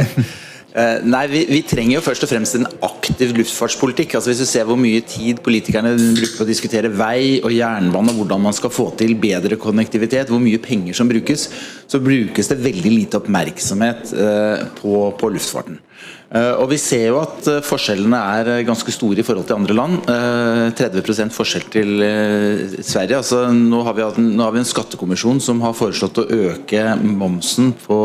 Nei, vi, vi trenger jo først og fremst en aktiv luftfartspolitikk. Altså hvis du ser hvor mye tid politikerne bruker på å diskutere vei og jernbane, og hvordan man skal få til bedre konnektivitet, hvor mye penger som brukes, så brukes det veldig lite oppmerksomhet uh, på, på luftfarten. Uh, og vi ser jo at uh, forskjellene er ganske store i forhold til andre land. Uh, tretti prosent forskjell til uh, Sverige. Altså, nå, har vi hatt en, nå har vi en skattekommisjon som har foreslått å øke momsen på,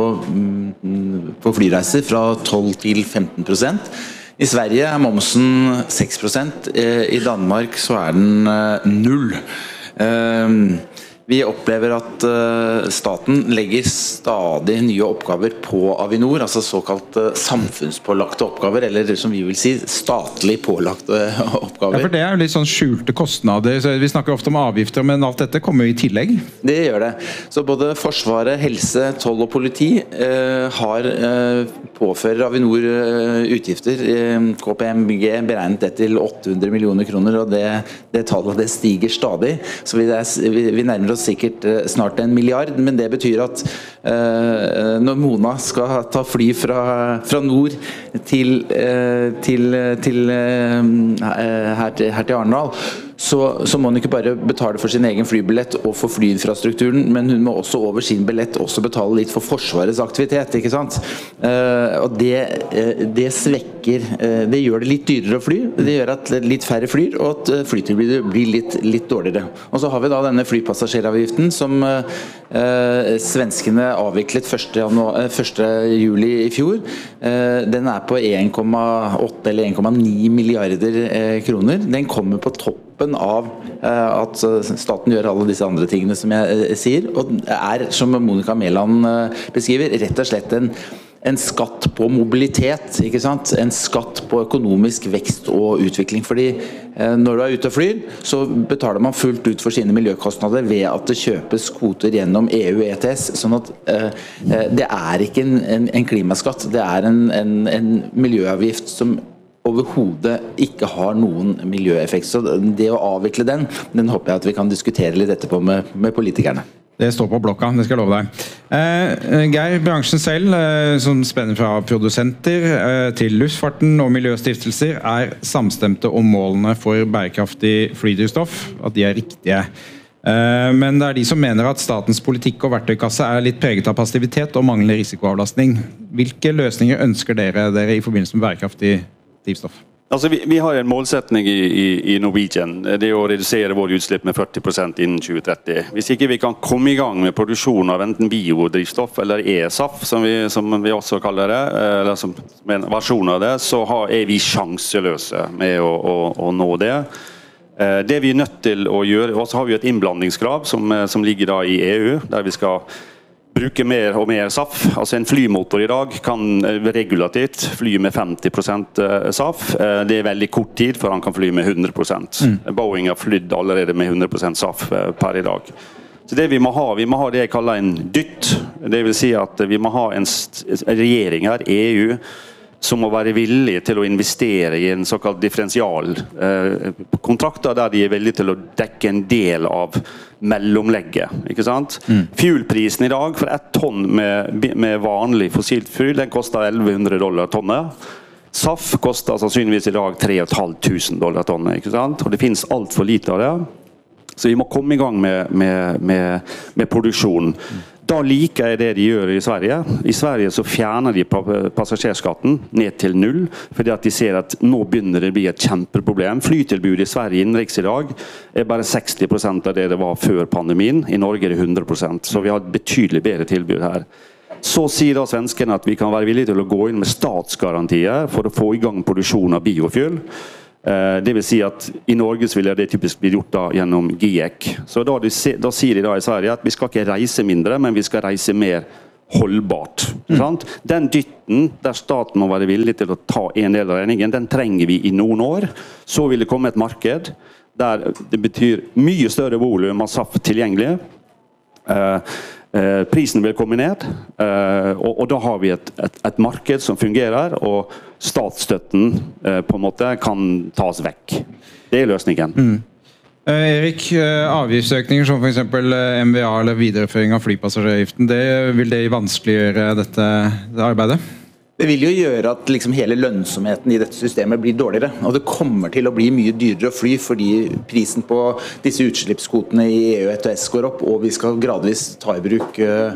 um, på flyreiser fra tolv til femten prosent. I Sverige er momsen seks prosent. Uh, I Danmark så er den uh, null. Uh, Vi opplever at uh, staten legger stadig nye oppgaver på Avinor, altså såkalt uh, samfunnspålagte oppgaver, eller som vi vil si, statlig pålagte uh, oppgaver. Ja, for det er jo litt sånn skjulte kostnader, så vi snakker ofte om avgifter, men alt dette kommer jo i tillegg. Det gjør det. Så både Forsvaret, helse, toll og politi uh, har uh, påfører Avinor uh, utgifter. Uh, K P M G beregnet det til åtte hundre millioner kroner, og det, det tallet det stiger stadig, så vi, det, vi, vi nærmer oss sikkert snart en milliard, men det betyr at uh, når Mona skal ta fly fra, fra nord til, uh, til, til uh, her, til, her til Arendal, så, så må hun ikke bare betale for sin egen flybillett og for flyinfrastrukturen, men hun må også over sin billett også betale litt for Forsvarets aktivitet, ikke sant? Uh, og det, uh, det svekker, uh, det gjør det litt dyrere å fly, det gjør at litt færre flyr, og at flytilbudet blir litt, litt dårligere. Og så har vi da denne flypassasjeravgiften som uh, svenskene avviklet første juli i fjor. Uh, den er på en komma åtte eller en komma ni milliarder uh, kroner. Den kommer på toppen av uh, at staten gjør alle disse andre tingene som jeg uh, sier, og er, som Monica Mæland uh, beskriver, rett og slett en en skatt på mobilitet, ikke sant? En skatt på økonomisk vekst og utvikling, fordi eh, når du er ute og flyr, så betaler man fullt ut for sine miljøkostnader ved at det kjøpes kvoter gjennom E U E T S, sånn at eh, det er ikke en, en, en klimaskatt, det er en, en, en miljøavgift som overhodet ikke har noen miljøeffekt. Så det å avvikle den, den håper jeg at vi kan diskutere litt etterpå med, med politikerne. Det står på blokka, det skal jeg love deg. Eh, Geir, bransjen selv, eh, som spenner fra produsenter eh, til luftfarten og miljøstiftelser, er samstemte om målene for bærekraftig flydrivstoff, at de er riktige. Eh, men det er de som mener at statens politikk og verktøykasse er litt preget av passivitet og manglende risikoavlastning. Hvilke løsninger ønsker dere, dere i forbindelse med bærekraftig drivstoff? Altså, vi, vi har en målsetning i, i, i Norwegian, det er å redusere våre utslipp med førti prosent innen tjue tretti. Hvis ikke vi kan komme i gang med produksjon av enten biodrivstoff eller E S A F, som vi, som vi også kaller det, eller som en versjon av det, så har, er vi sjanseløse med å, å, å nå det. Det vi er nødt til å gjøre, og så har vi et innblandingskrav som, som ligger da i E U, der vi skal bruke mer og mer S A F. Altså en flymotor i dag kan regulativt fly med femti prosent S A F. Det er veldig kort tid for han kan fly med hundre prosent. Mm. Boeing har flydd allerede med hundre prosent S A F per i dag. Så det vi må ha, vi må ha det jeg kaller en dytt. Det vil si at vi må ha en regjering her, E U, som må være villig til å investere i en såkalt differensial eh, kontrakter der de er villige til å dekke en del av mellomlegget, ikke sant? Mm. Fuelprisen i dag for ett tonn med, med vanlig fossilt fuel, den koster elleve hundre dollar tonnet. S A F koster sannsynligvis i dag tre tusen fem hundre dollar tonnet, ikke sant? Og det finnes alt for lite av det. Så vi må komme i gang med, med, med, med produksjonen. Da liker jeg det de gjør i Sverige. I Sverige så fjerner de passasjerskatten ned til null, fordi at de ser at nå begynner det å bli et kjempeproblem. Flytilbudet i Sverige innenriks i dag er bare seksti prosent av det det var før pandemien. I Norge er det hundre prosent, så vi har et betydelig bedre tilbud her. Så sier da svenskene at vi kan være villige til å gå inn med statsgarantier for å få i gang produksjon av biofuel. Det vil si at i Norge så vil det typisk bli gjort da gjennom GIEK. Så da, da sier de da i Sverige at vi skal ikke reise mindre, men vi skal reise mer holdbart. Mm. Sant? Den dytten der staten må være villig til å ta en del av regningen, den trenger vi i noen år. Så vil det komme et marked der det betyr mye større volum av saft tilgjengelig. Uh, uh, prisen vil komme ned, uh, og, og da har vi et, et, et marked som fungerer, og statsstøtten uh, på en måte kan tas vekk. Det er løsningen. Mm. Uh, Erik, uh, avgiftsøkninger som for eksempel uh, M V A eller videreføring av flypassasjeravgiften, det, vil det vanskeliggjøre dette det arbeidet? Det vil jo gjøre at liksom hele lønnsomheten i dette systemet blir dårligere, og det kommer til å bli mye dyrere å fly fordi prisen på disse utslippskvotene i E U E T S går opp, og vi skal gradvis ta i bruk uh,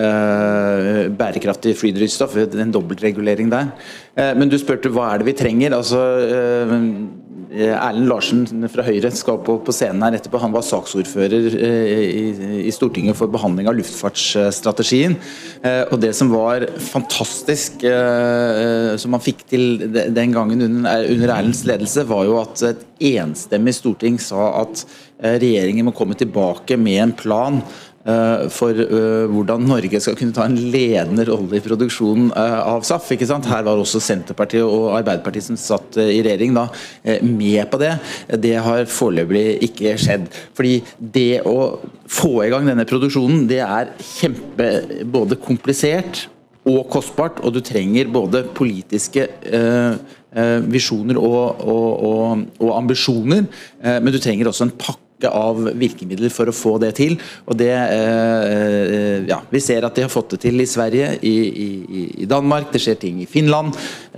uh, bærekraftig flydrivstoff, en dobbeltregulering der. Uh, men du spurte hva er det vi trenger? Altså, uh, Erlend Larsen fra Høyre skal på, på scenen her etterpå. Han var saksordfører uh, i, i Stortinget for behandling av luftfartsstrategien, uh, og det som var fantastisk uh, som man fikk til den gangen under, under Erlends ledelse, var jo at et enstemmig storting sa at regjeringen må komme tilbake med en plan uh, for uh, hvordan Norge skal kunne ta en ledende rolle i produksjonen uh, av S A F. Ikke sant? Her var også Senterpartiet og Arbeiderpartiet som satt uh, i regjering da, uh, med på det. Det har foreløpig ikke skjedd. Fordi det å få i gang denne produksjonen, det er kjempe både komplisert og kostbart, og du trenger både politiske eh, visjoner og, og, og, og ambisjoner, eh, men du trenger også en pakke av virkemidler for å få det til, og det, eh, ja, vi ser at de har fått det til i Sverige, i, i, i Danmark, det skjer ting i Finland,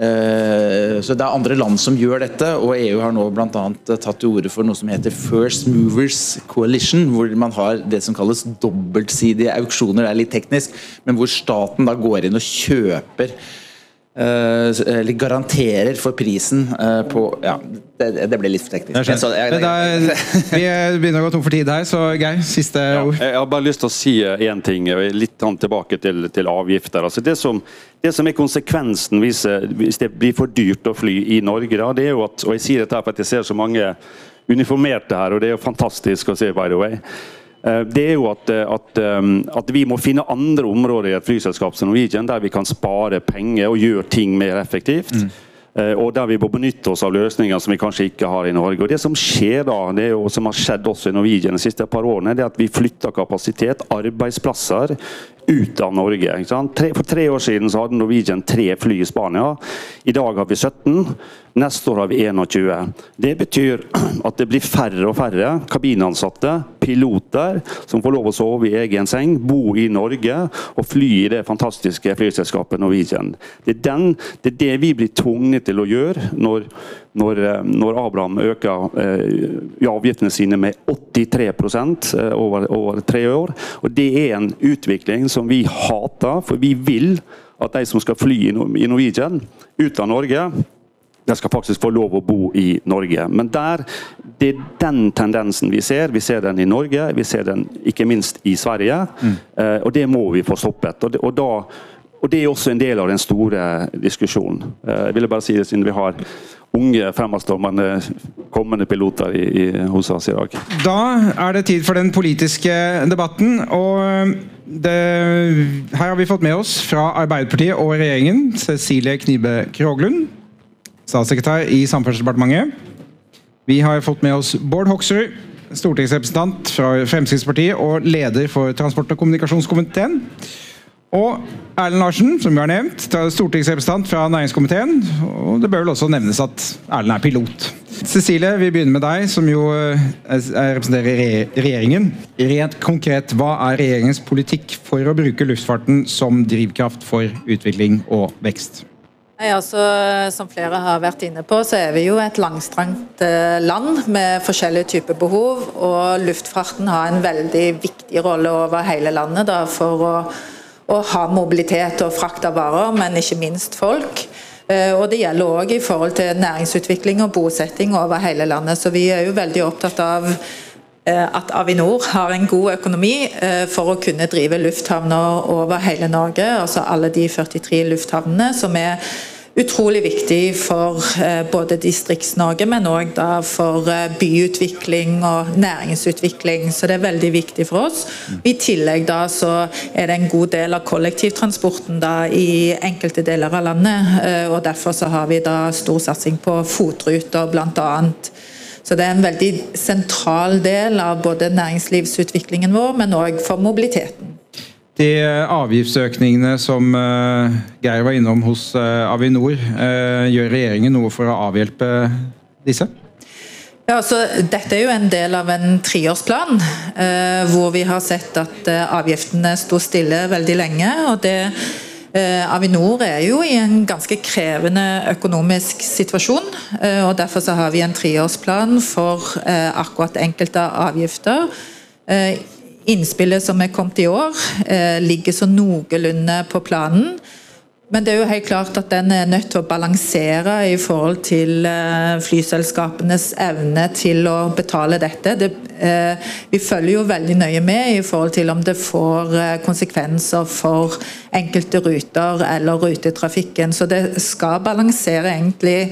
eh, så det er andre land som gjør dette, og E U har nå blant annet tatt til orde for noe som heter First Movers Coalition, hvor man har det som kalles dobbeltsidige auksjoner, det er litt teknisk, men hvor staten da går inn og kjøper eller garanterer for prisen på, ja, det, det ble litt for teknisk. Så, jeg, jeg, jeg, vi begynner å gå tom for tid her, så Geir, siste ja, ord. Jeg har bare lyst til å si en ting, litt tilbake til, til avgifter. Altså det, som, det som er konsekvensen hvis, hvis det blir for dyrt å fly i Norge, da, det er jo at, og jeg sier dette for at jeg ser så mange uniformerte her, og det er jo fantastisk å se, by the way. Det er jo at, at, at vi må finne andre områder i et flyselskap som Norwegian, der vi kan spare penger og gjøre ting mer effektivt. Mm. Og der vi må benytte oss av løsninger som vi kanskje ikke har i Norge. Og det som skjer da, det er jo, som har skjedd også i Norwegian de siste par årene, det er at vi flytter kapasitet, arbeidsplasser, ut av Norge. Ikke sant? For tre år siden så hadde Norwegian tre fly i Spania. I dag har vi sytten. Neste år har vi tjueen. Det betyr at det blir færre og færre kabinansatte, piloter, som får lov å sove i egen seng, bo i Norge og fly i det fantastiske flyselskapet Norwegian. Det er, den, det er det vi blir tvunget til å gjøre når, når, når Abraham øker eh, avgiftene sine med åttitre prosent over, over tre år. Og det er en utvikling som vi hater, for vi vil at de som skal fly i Norwegian ut av Norge, de skal faktisk få lov å bo i Norge. Men der, det er den tendensen vi ser. Vi ser den i Norge, vi ser den ikke minst i Sverige, mm. eh, og det må vi få stoppet. Og det, og, da, og det er også en del av den store diskusjonen. Eh, jeg ville bare si det siden vi har unge fremadstormende kommende piloter i, i, hos oss i dag. Da er det tid for den politiske debatten, og det, her har vi fått med oss fra Arbeiderpartiet og regjeringen, Cecilie Knibe Kroglund, statssekretær i Samferdselsdepartementet. Vi har fått med oss Bård Hoksrud, stortingsrepresentant fra Fremskrittspartiet og leder for transport- og kommunikasjonskomiteen. Og Erlend Larsen, som vi har nevnt, stortingsrepresentant fra næringskomiteen. Og det bør vel også nevnes at Erlend er pilot. Cecilie, vi begynner med deg, som jo representerer regjeringen. Rent konkret, hva er regjeringens politikk for å bruke luftfarten som drivkraft for utvikling og vekst? Nei, altså, som flere har vært inne på, så er vi jo et langstrangt land med forskjellige typer behov, og luftfarten har en veldig viktig rolle over hele landet da, for å, å ha mobilitet og frakt av varer, men ikke minst folk. Og det gjelder også i forhold til næringsutvikling og bosetting over hele landet, så vi er jo veldig opptatt av at Avinor har en god økonomi for å kunne drive lufthavner over hele Norge, altså alle de førtitre lufthavnene som er utrolig viktig for både Distrikts-Norge, men også da for byutvikling og næringsutvikling, så det er veldig viktig for oss. I tillegg da så er det en god del av kollektivtransporten da i enkelte deler av landet, og derfor så har vi da stor satsing på fotruter blant annet. Så det er en veldig sentral del av både næringslivsutviklingen vår, men også for mobiliteten. De avgiftsøkningene som uh, Geir var innom hos uh, Avinor, uh, gjør regjeringen noe for å avhjelpe disse? Ja, altså, dette er jo en del av en treårsplan, uh, hvor vi har sett at uh, avgiftene stod stille veldig lenge, og det Avinor er jo i en ganske krevende økonomisk situasjon, og derfor så har vi en treårsplan for akkurat enkelte avgifter. Innspillet som er kommet i år ligger så noenlunde på planen, men det er jo helt klart at den er nødt til å balansere i forhold til flyselskapenes evne til å betale dette. Det, vi følger jo veldig nøye med i forhold til om det får konsekvenser for enkelte ruter eller rutetrafikken, så det skal balansere egentlig,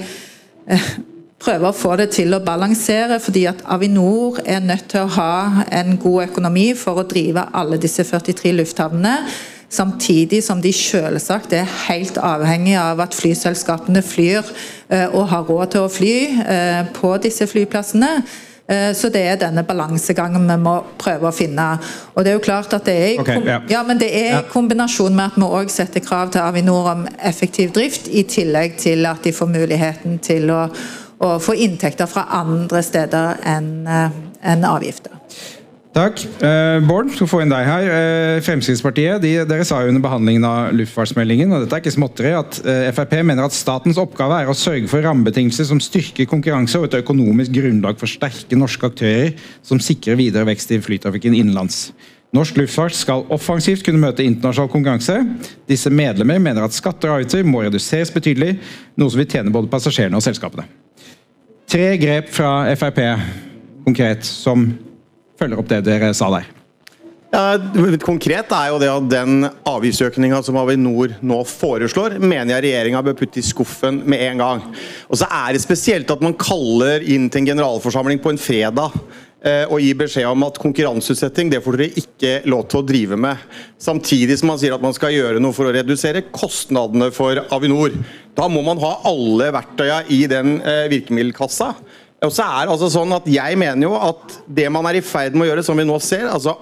prøve å få det til å balansere, fordi at Avinor er nødt til å ha en god økonomi for å drive alle disse førtitre lufthavnene, samtidig som de selvsagt er helt avhengige av at flyselskapene flyr og har råd til å fly på disse flyplassene. Så det er denne balansegangen vi må prøve å finne. Og det er jo klart at det er i, okay, ja. Ja, men det er i kombinasjon med at vi også setter krav til Avinor om effektiv drift, i tillegg til at de får muligheten til å, å få inntekter fra andre steder enn, enn avgifter. Takk. Eh, Bård, skal få inn deg her. Eh, Fremskrittspartiet, de, dere sa jo under behandlingen av luftfartsmeldingen, og dette er ikke småtteri, at eh, F R P mener at statens oppgave er å sørge for rammebetingelser som styrker konkurranse og et økonomisk grunnlag for sterke norske aktører som sikrer videre vekst i flytrafikken innenlands. Norsk luftfart skal offensivt kunne møte internasjonal konkurranse. Disse medlemmer mener at skatter og avgifter må reduseres betydelig, noe som vil tjene både passasjerene og selskapene. Tre grep fra F R P konkret som følger opp det dere sa der. Ja, konkret er jo det at den avgiftsøkningen som Avinor nå foreslår, mener jeg regjeringen bør putte i skuffen med en gang. Og så er det spesielt at man kaller inn til en generalforsamling på en fredag og gir beskjed om at konkurranseutsetting, det får dere ikke lov til å drive med. Samtidig som man sier at man skal gjøre noe for å redusere kostnadene for Avinor. Da må man ha alle verktøyene i den virkemiddelkassa. Og så er det altså sånn at jeg mener jo at det man er i ferd med å gjøre, som vi nå ser, altså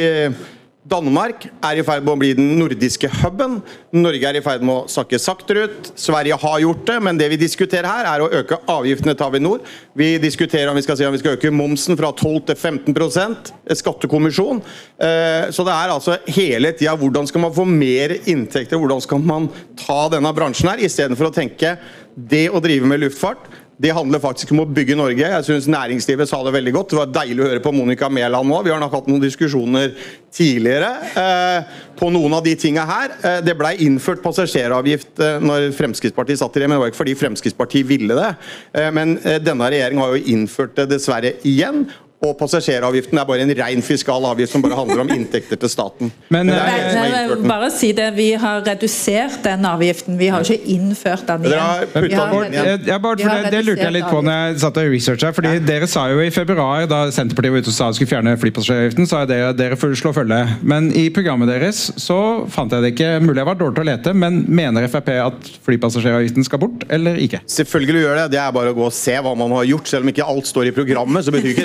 Danmark er i ferd med å bli den nordiske hubben, Norge er i ferd med å sakke saktere ut, Sverige har gjort det, men det vi diskuterer her er å øke avgiftene til Avinor. Vi diskuterer om vi skal si om vi skal øke momsen fra tolv til femten prosent, skattekommisjon. Så det er altså hele tiden hvordan skal man få mer inntekter, hvordan skal man ta denne bransjen her, i stedet for å tenke det å drive med luftfart. Det handler faktisk om å bygge Norge. Jeg synes næringslivet sa det veldig godt. Det var deilig å høre på Monica Mæland nå. Vi har nok hatt noen diskusjoner tidligere eh, på noen av de tingene her. Eh, det ble innført passasjeravgift eh, når Fremskrittspartiet satt i det, men det var ikke fordi Fremskrittspartiet ville det. Eh, men eh, denne regjeringen har jo innført det dessverre igjen. Og passasjeravgiften er bare en ren fiskal avgift som bare handler om inntekter til staten. Men, men det er nei, bare si det, vi har redusert den avgiften, vi har ikke innført den igjen. Vi har, ja, bare for det, det lurte jeg litt på når jeg satt og researchet, fordi ja. Dere sa jo i februar, da Senterpartiet var ute og sa at skulle fjerne flypassasjeravgiften, sa jeg det, dere får slå følge. Men i programmet deres så fant jeg det ikke, mulig jeg var dårlig til å lete, men mener F R P at flypassasjeravgiften skal bort, eller ikke? Selvfølgelig gjør det, det er bare å gå og se hva man har gjort, selv om ikke alt står i programmet, så betyr ikke det at man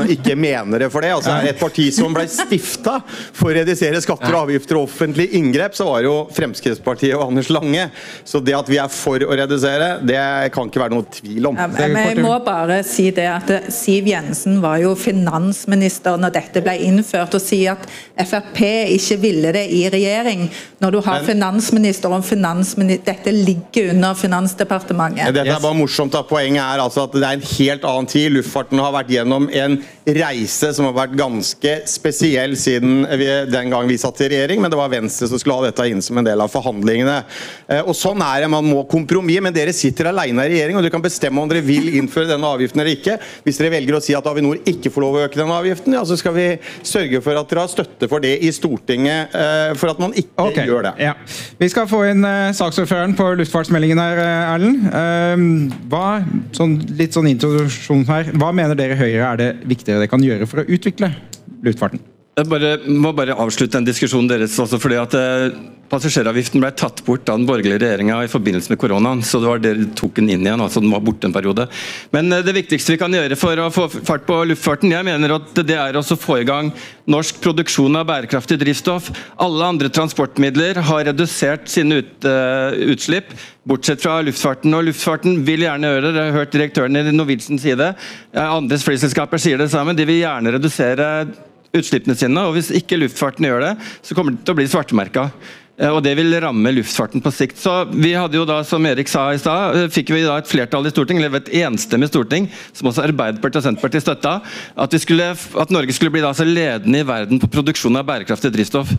ikke mener det for det. Altså, er det et parti som ble stiftet for å redusere skatter og avgifter og offentlig inngrep, så var det jo Fremskrittspartiet og Anders Lange. Så det at vi er for å redusere, det kan ikke være noe tvil om. Ja, men jeg må bare si det at Siv Jensen var jo finansminister når dette ble innført, og si at F R P ikke ville det i regjering. Når du har men, finansminister og finansminister, dette ligger under Finansdepartementet. Dette er bare morsomt, da. Poenget er altså at det er en helt annen tid. Luftfarten har vært gjennom en reise som har vært ganske spesiell siden vi, den gang vi satt i regjering, men det var Venstre som skulle ha dette inn som en del av forhandlingene. Og sånn er det, man må kompromis, men dere sitter alene i regjering, og dere kan bestemme om dere vil innføre denne avgiften eller ikke. Hvis dere velger å si at Avinor ikke får lov å øke denne avgiften, ja, så skal vi sørge for at dere har støtte for det i Stortinget, for at man ikke okay. gjør det. Ja. Vi skal få inn uh, saksordføreren på luftfartsmeldingen her, Erlend. Uh, hva, sånn, litt sånn introduksjon her, hva mener dere Høyre er det viktigere det kan gjøre for å utvikle luftfarten? Jeg bare, må bare avslutte en diskusjon deres også, fordi at eh, passasjeravgiften ble tatt bort av den borgerlige regjeringen i forbindelse med koronaen, så det var det de tok den inn igjen, altså den var borte en periode. Men eh, det viktigste vi kan gjøre for å få fart på luftfarten, jeg mener at det er også å få i gang norsk produksjon av bærekraftig drivstoff. Alle andre transportmidler har redusert sine ut, uh, utslipp, bortsett fra luftfarten, og luftfarten vil gjerne gjøre det. Jeg har hørt direktøren i Norwegian si det. Andres flyselskaper sier det samme. De vil gjerne redusere utslippene sine, og hvis ikke luftfarten gjør det, så kommer det til å bli svartemerket. Og det vil ramme luftfarten på sikt. Så vi hadde jo da, som Erik sa i stad, fikk vi da et flertall i Stortinget, eller et enstemmig Storting, som også Arbeiderpartiet og Senterpartiet støtta, at, vi skulle, at Norge skulle bli da så ledende i verden på produksjon av bærekraftig drivstoff.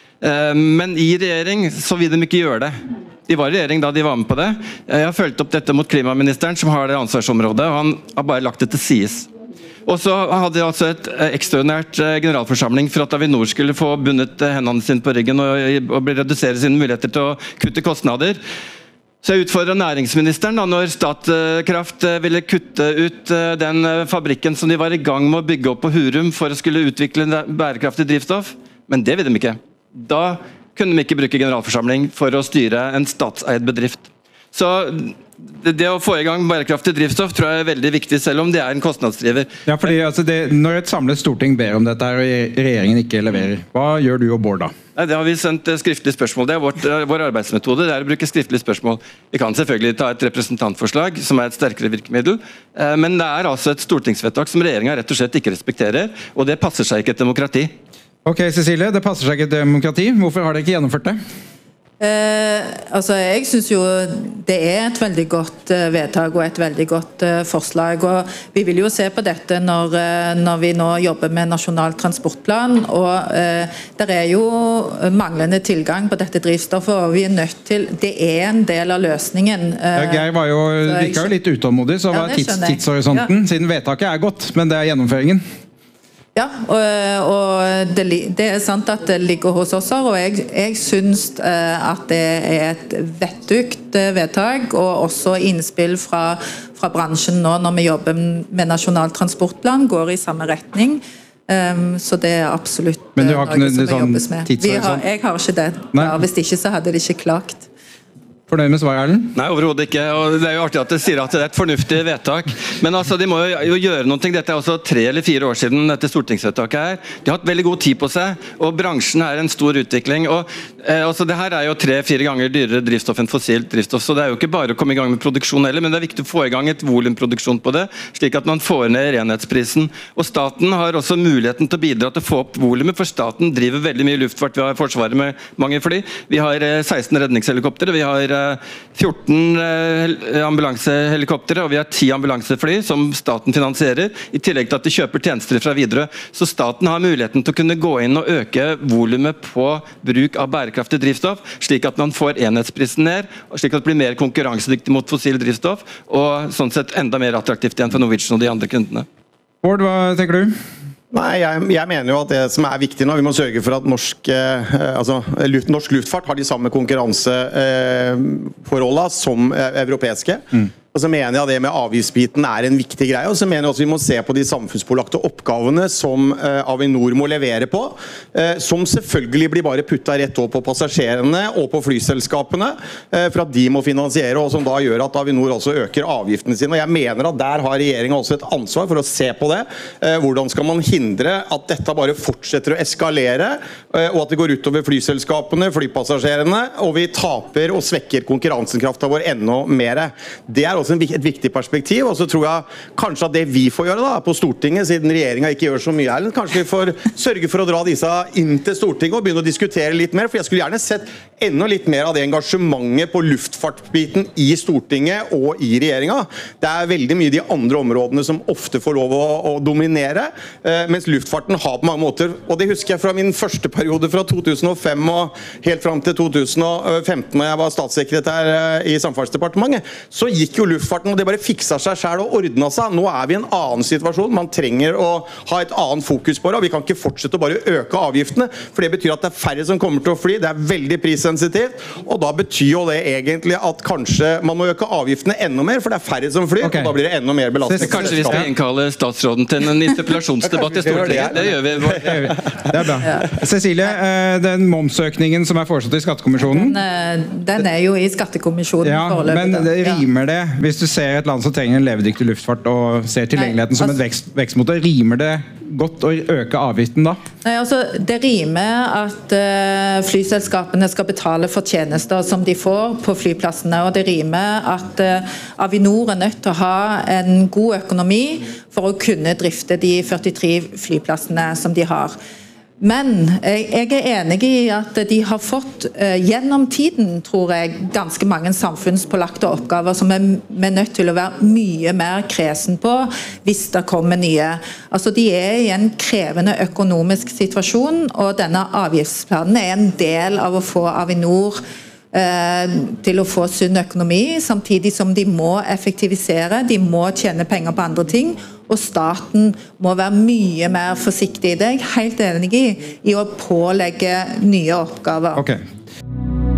Men i regjering så vil de ikke gjøre det. De var i regjering da de var med på det. Jeg har følt opp dette mot klimaministeren, som har det ansvarsområdet, og han har bare lagt det til sides. Og så hadde jeg altså et ekstraordinært generalforsamling for at Avinor skulle få bundet hendene sine på ryggen og, og redusere sine muligheter til å kutte kostnader. Så jeg utfordret næringsministeren da når Statkraft ville kutte ut den fabrikken som de var i gang med å bygge opp på Hurum for å skulle utvikle bærekraftig drivstoff. Men det ville de ikke. Da kunne de ikke bruke generalforsamling for å styre en statseid bedrift. Så det, det å få i gang bærekraftig drivstoff tror jeg er veldig viktig, selv om det er en kostnadsdriver. Ja, fordi altså det, når et samlet storting ber om dette og regjeringen ikke leverer, hva gjør du og Bård da? Nei, det har vi sendt skriftlig spørsmål. Det er vårt, vår arbeidsmetode, det er å bruke skriftlig spørsmål. Vi kan selvfølgelig ta et representantforslag, som er et sterkere virkemiddel, men det er altså et stortingsvedtak som regjeringen rett og slett ikke respekterer, og det passer seg ikke et demokrati. Ok, Cecilie, det passer seg ikke et demokrati. Hvorfor har dere ikke gjennomført det? Eh, altså jeg synes jo det er et veldig godt eh, vedtak og et veldig godt eh, forslag, og vi vil jo se på dette når, eh, når vi nå jobber med nasjonal transportplan, og eh, det er jo manglende tilgang på dette drivstoffet, og vi er nødt til, det er en del av løsningen. Eh, ja, Geir var jo, virka jo litt utålmodig, så ja, var tids, tidshorisonten, ja. Siden vedtaket er godt, men det er gjennomføringen. Ja, og, og det, det er sant at det ligger hos oss, og jeg, jeg synes at det er et vettugt vedtak, og også innspill fra, fra bransjen nå når vi jobber med nasjonal transportplan, går i samme retning. Um, så det er absolutt Men du har ikke noe sånn jobbes med. Vi har, jeg har ikke det. Ja, hvis ikke så hadde de ikke klagt. Fornøyd med svaret, Erlend? Nei, overhodet ikke. Og det er jo artig at de sier at det er et fornuftig vedtak. Men altså, de må jo gjøre noe. Dette er også tre eller fire år siden dette stortingsvedtaket her. De har hatt veldig god tid på seg, og bransjen er en stor utvikling. Og eh, altså, det her er jo tre-fire ganger dyrere drivstoff enn fossilt drivstoff, så det er jo ikke bare å komme i gang med produksjon heller, men det er viktig å få i gang et volumproduksjon på det, slik at man får ned renhetsprisen. Og staten har også muligheten til å bidra til å få opp volumet, for staten driver veldig mye luftfart. Vi har forsvaret med mange fly. Vi har eh, seksten redningshelikoptere, vi har fjorten ambulansehelikoptere, og vi har ti ambulansefly som staten finansierer, i tillegg til at de kjøper tjenester fra Widerøe. Så staten har muligheten til å kunne gå inn og øke volumet på bruk av bærekraftig drivstoff, slik at man får enhetsprisen ned, og slik at det blir mer konkurransedyktig mot fossil drivstoff, og sånn sett enda mer attraktivt igjen for Norwegian og de andre kundene. Bård, hva tenker du? Nei, jeg, jeg mener jo at det som er viktig nå, vi må sørge for at norsk, eh, altså, luft, norsk luftfart har de samme konkurranseforholdene eh, som eh, europeiske. Mm. Og så mener jeg det med avgiftsbiten er en viktig greie, og så mener jeg også vi må se på de samfunnspålagte oppgavene som uh, Avinor må levere på, uh, som selvfølgelig blir bare puttet rett opp på passasjerene og på flyselskapene, uh, for at de må finansiere, og som da gjør at Avinor også øker avgiftene sine. Og jeg mener at der har regjeringen også et ansvar for å se på det. Uh, hvordan skal man hindre at dette bare fortsetter å eskalere, uh, og at det går utover flyselskapene, flypassasjerene, og vi taper og svekker konkurransekraften vår enda mer. Det er også et viktig perspektiv, og så tror jeg kanskje at det vi får gjøre da, på Stortinget, siden regjeringen ikke gjør så mye her, kanskje vi får sørge for å dra disse inn til Stortinget og begynne å diskutere litt mer, for jeg skulle gjerne sett enda litt mer av det engasjementet på luftfartbiten i Stortinget og i regjeringen. Det er veldig mye de andre områdene som ofte får lov å, å dominere, mens luftfarten har på mange måter, og det husker jeg fra min første periode fra to tusen og fem og helt fram til to tusen og femten, når jeg var statssekretær i Samferdselsdepartementet, så gikk jo luftfarten, og det bare fiksa seg selv og ordnet seg. Nå er vi i en annen situasjon. Man trenger å ha et annet fokus på det, og vi kan ikke fortsette å bare øke avgiftene, for det betyr at det er færre som kommer til å fly. Det er veldig prissensitivt, og da betyr jo det egentlig at kanskje man må øke avgiftene enda mer, for det er færre som flyr, okay. Og da blir det enda mer belastning. Kanskje vi skal innkalle statsråden til en interpellasjonsdebatt i Stortinget? Det gjør vi. Det er bra. Cecilie, den momsøkningen som er foreslått i Skattekommisjonen? Den, den er jo i Skattekommisjonen ja, foreløpig. Men det rimer det? Hvis du ser et land som trenger en levedyktig luftfart og ser tilgjengeligheten Nei, altså, som et vekst, vekstmotor, rimer det godt å øke avgiften da? Nei, altså, det rimer at uh, flyselskapene skal betale for tjenester som de får på flyplassene, og det rimer at uh, Avinor er nødt til å ha en god økonomi for å kunne drifte de førtitre flyplassene som de har. Men jeg er enig i at de har fått gjennom tiden, tror jeg, ganske mange samfunnspålagte oppgaver som er nødt til å være mye mer kresen på hvis det kommer nye. Altså, de er i en krevende økonomisk situasjon, og denne avgiftsplanen er en del av å få Avinor til å få sunn økonomi, samtidig som de må effektivisere, de må tjene penger på andre ting, og staten må være mye mer forsiktig. Det er jeg helt enig i, i å pålegge nye oppgaver. Ok,